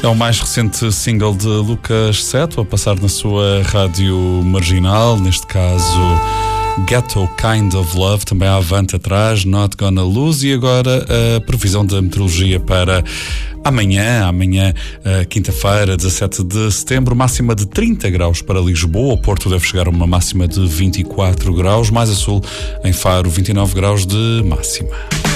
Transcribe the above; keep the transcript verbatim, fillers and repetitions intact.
É o mais recente single de Lucas Seto, a passar na sua rádio marginal, neste caso Ghetto Kind of Love, também à Avante atrás, Not Gonna Lose. E agora a previsão da meteorologia para amanhã, amanhã, quinta-feira, dezassete de setembro, máxima de trinta graus para Lisboa. O Porto deve chegar a uma máxima de vinte e quatro graus, mais a sul, em Faro, vinte e nove graus de máxima.